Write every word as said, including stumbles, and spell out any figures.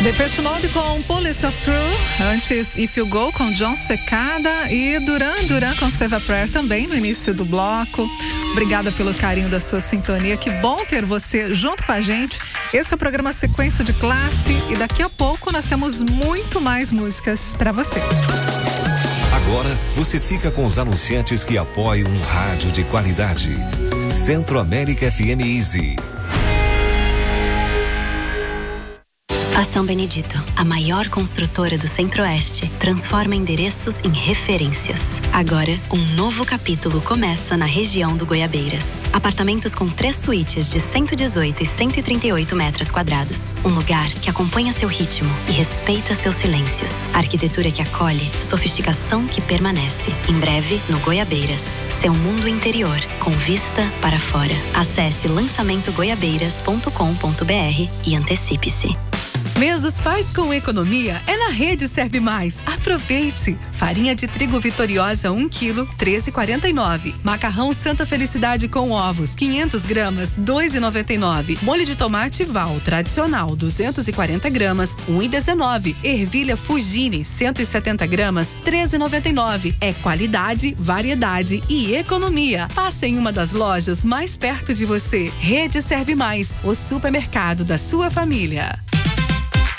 Depeche Mode com Police of True, antes If You Go com John Secada e Duran Duran com Save a Prayer também no início do bloco. Obrigada pelo carinho da sua sintonia, que bom ter você junto com a gente. Esse é o programa Sequência de Classe e daqui a pouco nós temos muito mais músicas para você. Agora você fica com os anunciantes que apoiam um rádio de qualidade. Centro-América F M Easy. A São Benedito, a maior construtora do Centro-Oeste, transforma endereços em referências. Agora, um novo capítulo começa na região do Goiabeiras. Apartamentos com três suítes de cento e dezoito e cento e trinta e oito metros quadrados. Um lugar que acompanha seu ritmo e respeita seus silêncios. Arquitetura que acolhe, sofisticação que permanece. Em breve, no Goiabeiras. Seu mundo interior, com vista para fora. Acesse lançamento goiabeiras ponto com ponto br e antecipe-se. Mês dos Pais com economia é na Rede Serve Mais. Aproveite! Farinha de trigo Vitoriosa um quilo, treze reais e quarenta e nove centavos. Macarrão Santa Felicidade com ovos, quinhentas gramas, dois reais e noventa e nove centavos. Molho de tomate Val tradicional, duzentas e quarenta gramas, um real e dezenove centavos. Ervilha Fugini, cento e setenta gramas, treze reais e noventa e nove centavos. É qualidade, variedade e economia. Passe em uma das lojas mais perto de você. Rede Serve Mais, o supermercado da sua família.